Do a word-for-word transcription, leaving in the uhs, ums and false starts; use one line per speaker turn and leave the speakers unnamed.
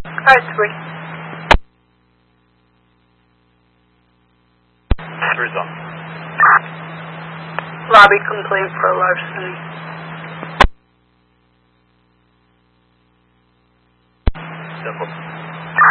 R three.
Three's on.
Lobby complaint for larceny.
Simple.